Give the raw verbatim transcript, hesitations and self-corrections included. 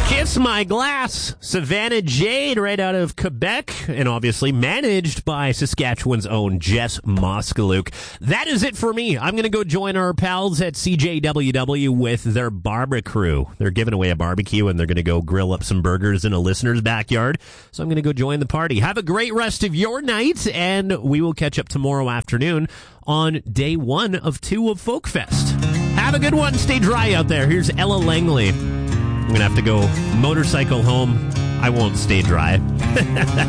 Kiss My Glass, Savannah Jade, right out of Quebec, and obviously managed by Saskatchewan's own Jess Moskaluk. That is it for me. I'm going to go join our pals at C J W W with their Barbecue crew. They're giving away a barbecue, and they're going to go grill up some burgers in a listener's backyard. So I'm going to go join the party. Have a great rest of your night, and we will catch up tomorrow afternoon on day one of two of Folk Fest. Have a good one. Stay dry out there. Here's Ella Langley. I'm going to have to go motorcycle home. I won't stay dry.